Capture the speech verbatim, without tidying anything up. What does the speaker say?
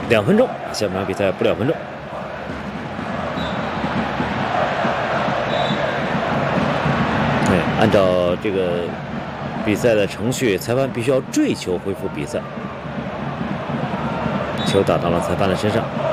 两分钟，下半场比赛不两分钟。对，按照这个比赛的程序，裁判必须要坠球恢复比赛。球打到了裁判的身上。